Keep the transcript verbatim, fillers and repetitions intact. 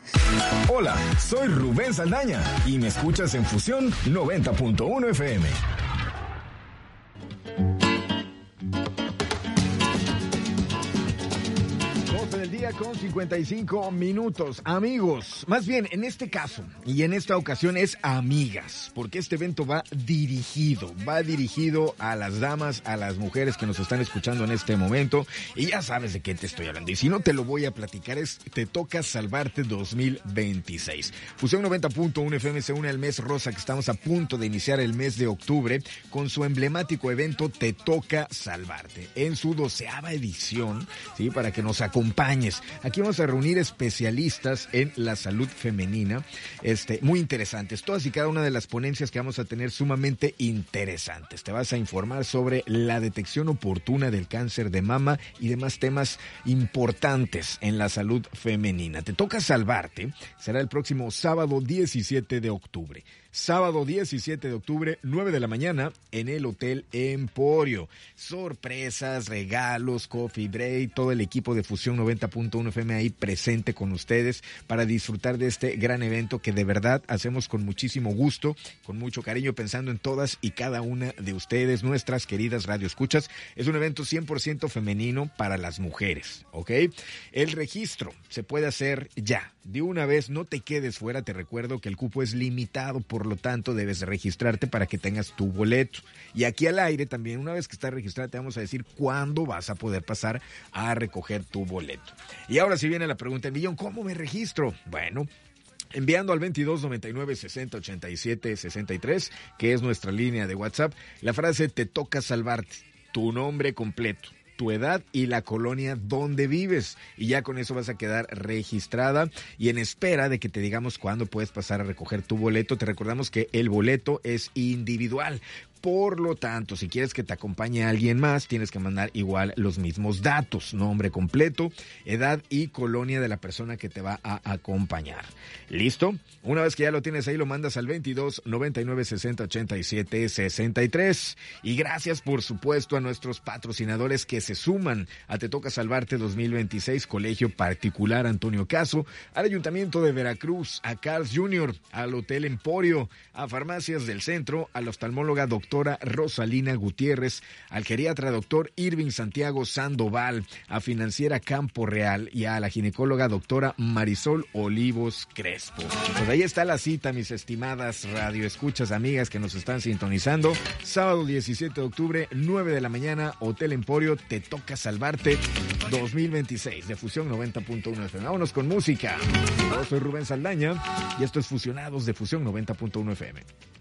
Hola, soy Rubén Saldaña y me escuchas en Fusión noventa punto uno F M. Del día con cincuenta y cinco minutos. Amigos, más bien en este caso y en esta ocasión es amigas, porque este evento va dirigido, va dirigido a las damas, a las mujeres que nos están escuchando en este momento, y ya sabes de qué te estoy hablando, y si no te lo voy a platicar, es Te Toca Salvarte dos mil veintiséis. Fusión noventa punto uno F M se une al mes rosa, que estamos a punto de iniciar el mes de octubre con su emblemático evento Te Toca Salvarte, en su doceava edición, ¿sí? Para que nos acompañen. Aquí vamos a reunir especialistas en la salud femenina, este, muy interesantes. Todas y cada una de las ponencias que vamos a tener sumamente interesantes. Te vas a informar sobre la detección oportuna del cáncer de mama y demás temas importantes en la salud femenina. Te Toca Salvarte será el próximo sábado diecisiete de octubre. Sábado diecisiete de octubre, nueve de la mañana, en el Hotel Emporio. Sorpresas, regalos, coffee break, todo el equipo de Fusión noventa punto uno F M ahí presente con ustedes para disfrutar de este gran evento que de verdad hacemos con muchísimo gusto, con mucho cariño, pensando en todas y cada una de ustedes, nuestras queridas radioescuchas. Es un evento cien por ciento femenino para las mujeres, ¿ok? El registro se puede hacer ya. De una vez, no te quedes fuera, te recuerdo que el cupo es limitado, por lo tanto debes registrarte para que tengas tu boleto. Y aquí al aire también, una vez que estás registrada, te vamos a decir cuándo vas a poder pasar a recoger tu boleto. Y ahora sí viene la pregunta del millón, ¿cómo me registro? Bueno, enviando al veintidós noventa y nueve sesenta ochenta y siete sesenta y tres, que es nuestra línea de WhatsApp, la frase Te Toca Salvarte, tu nombre completo, tu edad y la colonia donde vives, y ya con eso vas a quedar registrada y en espera de que te digamos cuándo puedes pasar a recoger tu boleto. Te recordamos que el boleto es individual. Por lo tanto, si quieres que te acompañe alguien más, tienes que mandar igual los mismos datos, nombre completo, edad y colonia de la persona que te va a acompañar. ¿Listo? Una vez que ya lo tienes ahí, lo mandas al veintidós noventa y nueve sesenta ochenta y siete sesenta y tres. Y gracias, por supuesto, a nuestros patrocinadores que se suman a Te Toca Salvarte dos mil veintiséis, Colegio Particular Antonio Caso, al Ayuntamiento de Veracruz, a Carl's junior, al Hotel Emporio, a Farmacias del Centro, a la oftalmóloga doctora Rosalina Gutiérrez, al geriatra doctor Irving Santiago Sandoval, a Financiera Campo Real y a la ginecóloga doctora Marisol Olivos Crespo. Pues ahí está la cita, mis estimadas radioescuchas, amigas que nos están sintonizando. Sábado diecisiete de octubre, nueve de la mañana, Hotel Emporio, Te Toca Salvarte dos mil veintiséis de Fusión noventa punto uno F M. Vámonos con música. Yo soy Rubén Saldaña y esto es Fusionados de Fusión noventa punto uno F M.